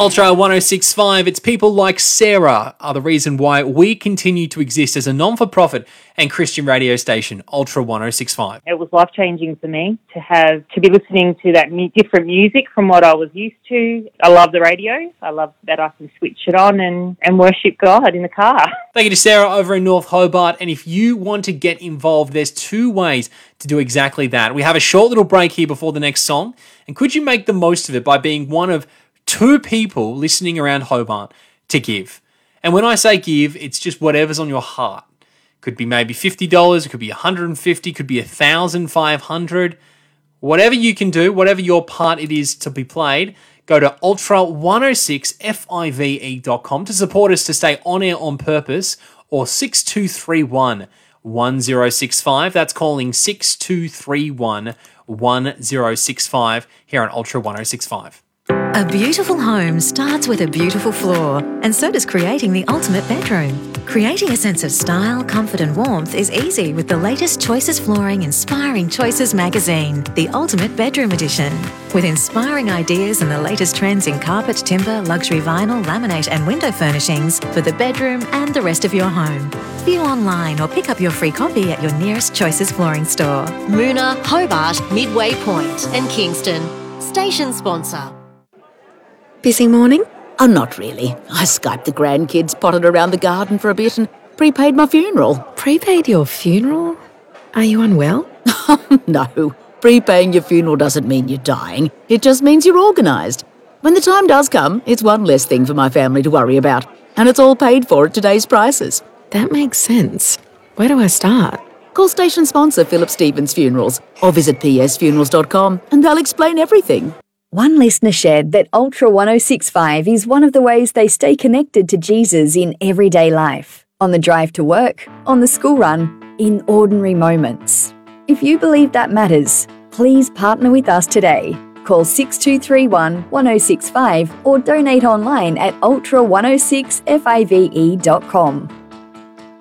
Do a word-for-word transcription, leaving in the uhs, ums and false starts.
Ultra one oh six point five, it's people like Sarah are the reason why we continue to exist as a non-for-profit and Christian radio station, Ultra one oh six point five. It was life-changing for me to have, to be listening to that mu- different music from what I was used to. I love the radio. I love that I can switch it on and, and worship God in the car. Thank you to Sarah over in North Hobart. And if you want to get involved, there's two ways to do exactly that. We have a short little break here before the next song. And could you make the most of it by being one of two people listening around Hobart to give? And when I say give, it's just whatever's on your heart. Could be maybe fifty dollars, it could be one hundred fifty dollars, could be one thousand five hundred dollars. Whatever you can do, whatever your part it is to be played, go to ultra one oh six five dot com to support us to stay on air on purpose, or six two three one one oh six five. That's calling six two three one one oh six five here on Ultra one oh six point five. A beautiful home starts with a beautiful floor, and so does creating the ultimate bedroom. Creating a sense of style, comfort and warmth is easy with the latest Choices Flooring Inspiring Choices magazine, the Ultimate Bedroom Edition. With inspiring ideas and the latest trends in carpet, timber, luxury vinyl, laminate and window furnishings for the bedroom and the rest of your home. View online or pick up your free copy at your nearest Choices Flooring store. Moona, Hobart, Midway Point and Kingston. Station sponsor. Busy morning? Oh, not really. I Skyped the grandkids, potted around the garden for a bit and prepaid my funeral. Prepaid your funeral? Are you unwell? No. Prepaying your funeral doesn't mean you're dying. It just means you're organised. When the time does come, it's one less thing for my family to worry about. And it's all paid for at today's prices. That makes sense. Where do I start? Call station sponsor Philip Stevens Funerals or visit p s funerals dot com and they'll explain everything. One listener shared that Ultra one oh six point five is one of the ways they stay connected to Jesus in everyday life, on the drive to work, on the school run, in ordinary moments. If you believe that matters, please partner with us today. Call six two three one one oh six five or donate online at ultra one oh six five dot com.